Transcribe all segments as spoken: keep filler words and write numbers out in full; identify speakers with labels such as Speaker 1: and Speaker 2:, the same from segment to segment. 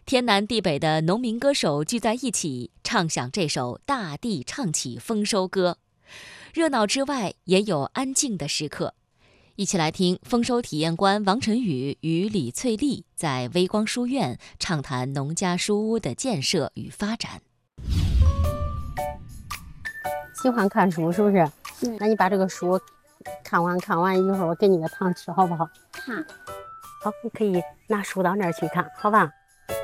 Speaker 1: 天南地北的农民歌手聚在一起，唱响这首《大地唱起丰收歌》。热闹之外，也有安静的时刻。一起来听丰收体验官王晨宇与李翠丽在微光书院畅谈农家书屋的建设与发展。
Speaker 2: 喜欢看书是不是？嗯，那你把这个书看完，看完一会儿我给你个糖吃，好不好？
Speaker 3: 嗯，
Speaker 2: 好，你可以拿书到那儿去看，好吧？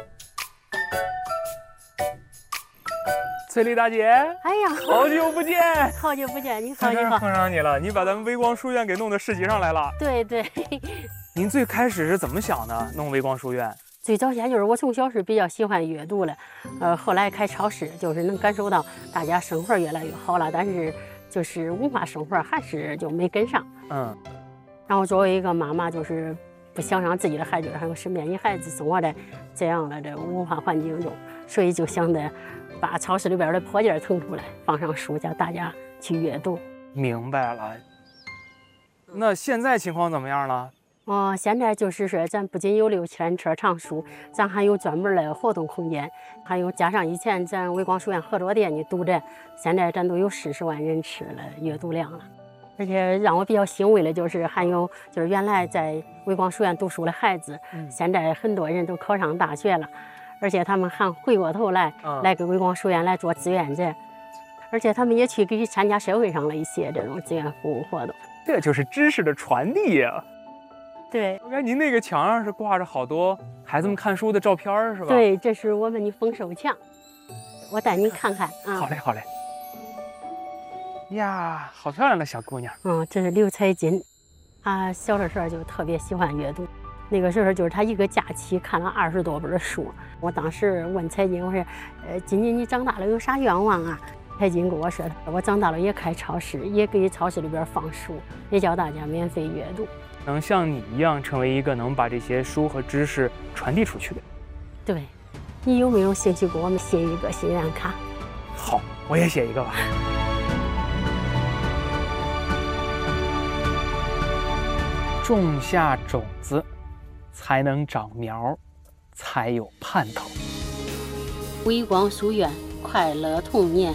Speaker 4: 翠丽大姐，
Speaker 2: 哎呀，
Speaker 4: 好久不见！
Speaker 2: 好久不见，你好，你好。
Speaker 4: 碰上你了，你把咱们微光书院给弄到市集上来了。
Speaker 2: 对对。
Speaker 4: 您最开始是怎么想的，弄微光书院？
Speaker 2: 最早先就是我从小是比较喜欢阅读的，呃，后来开超市，就是能感受到大家生活越来越好了，但是就是文化生活还是就没跟上。
Speaker 4: 嗯。
Speaker 2: 然后作为一个妈妈，就是不想让自己的孩子还有身边的孩子生活在这样的这个文化环境中，所以就想着把超市里边的破件腾出来，放上书，叫大家去阅读。
Speaker 4: 明白了。那现在情况怎么样了？
Speaker 2: 哦，现在就是说，咱不仅有六千车藏书，咱还有专门的活动空间，还有加上以前咱微光书院合作店的读者，现在咱都有四十万人次的阅读量了。而且让我比较欣慰的就是，还有就是原来在微光书院读书的孩子，嗯、现在很多人都考上大学了，而且他们还回过头来、嗯、来给微光书院来做志愿者，而且他们也去给参加社会上的一些这种志愿服务活动。
Speaker 4: 这就是知识的传递呀、啊。
Speaker 2: 对，
Speaker 4: 我看您那个墙上是挂着好多孩子们看书的照片，是吧？
Speaker 2: 对，这是我们的丰收墙，我带您看看啊。
Speaker 4: 好嘞，好嘞。呀，好漂亮的小姑娘。
Speaker 2: 嗯，这是刘彩金，她小的时候就特别喜欢阅读，那个时候就是她一个假期看了二十多本书。我当时问彩金，我说，呃，金金你长大了有啥愿望啊？彩金跟我说，我长大了也开超市，也给超市里边放书，也教大家免费阅读。
Speaker 4: 能像你一样成为一个能把这些书和知识传递出去的。
Speaker 2: 对，你有没有兴趣给我们写一个心愿卡？
Speaker 4: 好，我也写一个吧。种下种子，才能长苗，才有盼头。
Speaker 2: 微光书院，快乐童年。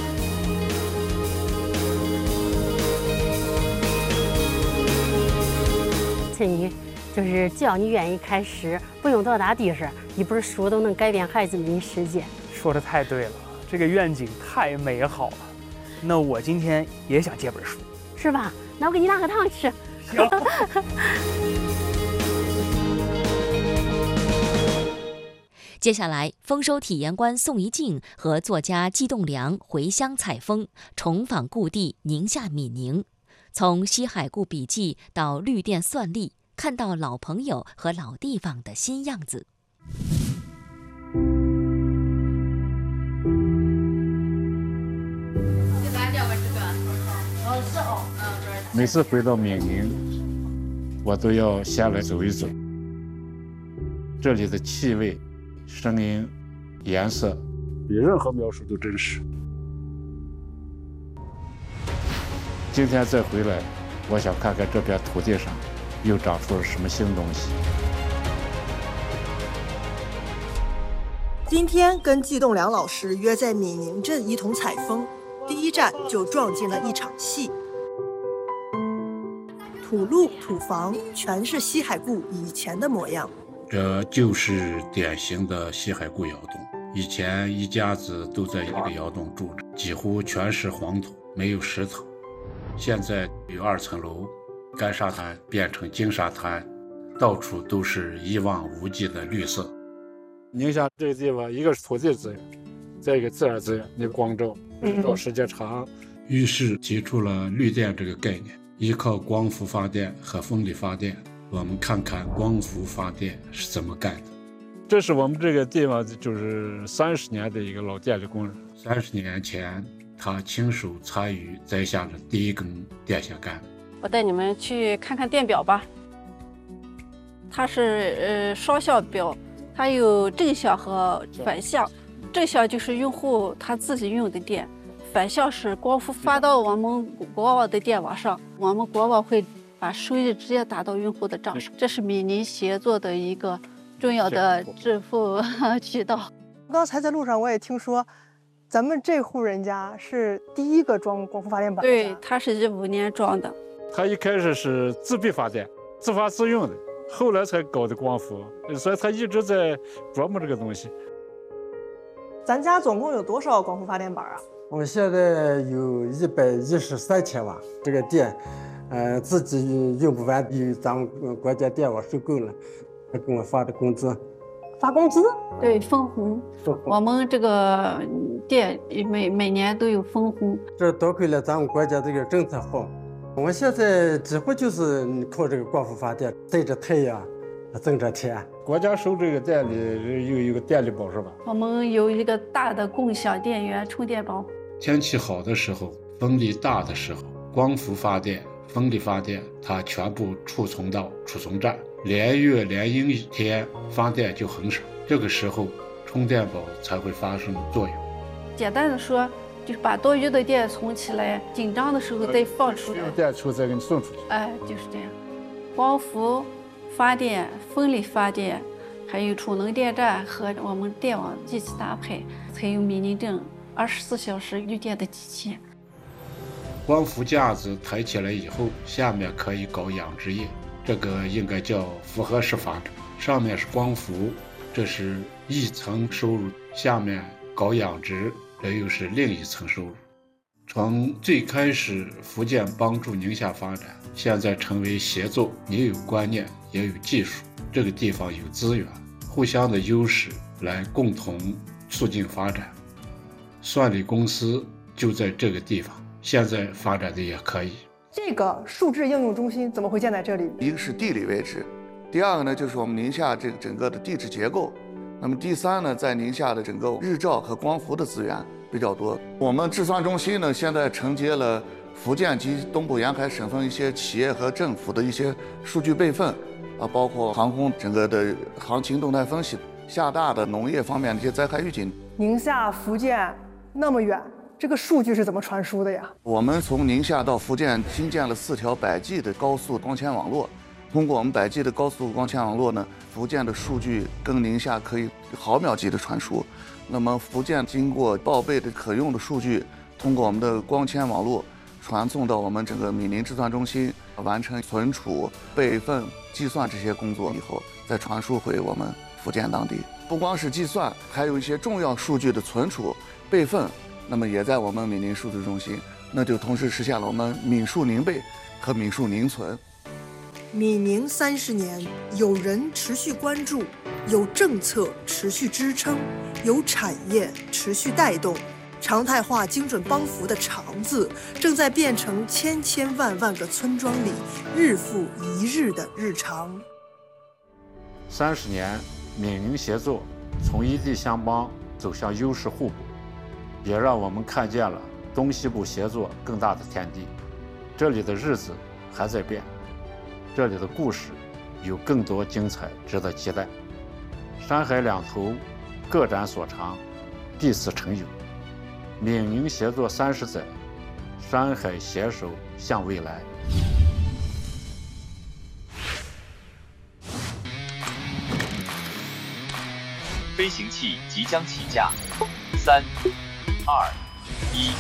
Speaker 2: 你就是只要你愿意开始，不用多大地势，一本书都能改变孩子们的世界。
Speaker 4: 说的太对了，这个愿景太美好了。那我今天也想借本书，
Speaker 2: 是吧？那我给你拿个糖吃。
Speaker 4: 行。
Speaker 1: 接下来，丰收体验官宋一静和作家季栋梁回乡采风，重访故地宁夏闽宁。从西海固笔记到绿电算力，看到老朋友和老地方的新样子。
Speaker 5: 每次回到闽宁，我都要下来走一走。这里的气味、声音、颜色，
Speaker 6: 比任何描述都真实。
Speaker 5: 今天再回来，我想看看这片土地上又长出了什么新东西。
Speaker 7: 今天跟季栋梁老师约在闽宁镇一同采风，第一站就撞进了一场戏。土路土房全是西海固以前的模样，
Speaker 5: 这就是典型的西海固窑洞。以前一家子都在一个窑洞住着，几乎全是黄土，没有石头。现在有二层楼，干沙滩变成金沙滩，到处都是一望无际的绿色。
Speaker 6: 宁夏这个地方，一个是土地资源，再一个自然资源，那个光照日照时间长，
Speaker 5: 于是提出了绿电这个概念，依靠光伏发电和风力发电。我们看看光伏发电是怎么干的。
Speaker 6: 这是我们这个地方就是三十年的一个老电力工人。
Speaker 5: 三十年前，他亲手参与栽下了第一根电线杆。
Speaker 3: 我带你们去看看电表吧。它是呃双效表，它有正效和反效。正效就是用户他自己用的电，反效是光伏发到我们国网的电网上，我们国网会把收益直接打到用户的账上。这是闽宁协作的一个重要的致富渠道。
Speaker 8: 刚才在路上我也听说，咱们这户人家是第一个装光伏发电板的。
Speaker 3: 对，他是一五年装的。
Speaker 6: 他一开始是自闭发电，自发自用的，后来才搞的光伏，所以他一直在琢磨这个东西。
Speaker 8: 咱家总共有多少光伏发电板啊？
Speaker 9: 我们现在有一百一十三千瓦，这个电，呃，自己用不完，有咱们国家电网收购了，他给我发的工资。
Speaker 8: 发工资？
Speaker 3: 对，分红。我们这个店每每年都有分红。
Speaker 9: 这多亏了咱们国家这个政策好，我们现在几乎就是靠这个光伏发电，晒着太阳，挣着钱。
Speaker 6: 国家收这个电力有一个电力宝是吧？
Speaker 3: 我们有一个大的共享电源充电宝。
Speaker 5: 天气好的时候，风力大的时候，光伏发电、风力发电，它全部储存到储存站，连月连阴一天发电就很少，这个时候充电宝才会发生作用。
Speaker 3: 简单的说，就是把多余的电存起来，紧张的时候再放出来，
Speaker 6: 用电出再给你送出去。
Speaker 3: 哎，就是这样。光伏发电、风力发电，还有储能电站和我们电网机器搭配，才有米宁镇二十四小时绿电的机器。
Speaker 5: 光伏架子抬起来以后，下面可以搞养殖业，这个应该叫复合式发展。上面是光伏，这是一层收入，下面搞养殖，这又是另一层收入。从最开始福建帮助宁夏发展，现在成为协作，也有观念，也有技术，这个地方有资源，互相的优势来共同促进发展。算力公司就在这个地方，现在发展的也可以。
Speaker 8: 这个数字应用中心怎么会建在这里？
Speaker 10: 一个是地理位置，第二个呢就是我们宁夏这个整个的地质结构，那么第三呢，在宁夏的整个日照和光伏的资源比较多。我们智算中心呢，现在承接了福建及东部沿海省份一些企业和政府的一些数据备份，啊，包括航空整个的行情动态分析、厦大的农业方面的一些灾害预警。
Speaker 8: 宁夏、福建那么远，这个数据是怎么传输的呀？
Speaker 10: 我们从宁夏到福建新建了四条百 G 的高速光纤网络，通过我们百 G 的高速光纤网络呢，福建的数据跟宁夏可以毫秒级的传输。那么福建经过报备的可用的数据，通过我们的光纤网络传送到我们整个米宁智算中心，完成存储、备份、计算这些工作以后，再传输回我们福建当地。不光是计算，还有一些重要数据的存储、备份，那么也在我们米宁数字中心，那就同时实现了我们米数宁备和米数宁存。
Speaker 7: 米宁三十年，有人持续关注，有政策持续支撑，有产业持续带动，常态化精准帮扶的长字正在变成千千万万个村庄里日复一日的日常。
Speaker 5: 三十年，闽宁协作从一地相帮走向优势互补，也让我们看见了东西部协作更大的天地。这里的日子还在变，这里的故事有更多精彩值得期待。山海两头各展所长，彼此成友。闽宁协作三十载，山海携手向未来。
Speaker 11: 飞行器即将起降，三、二、一。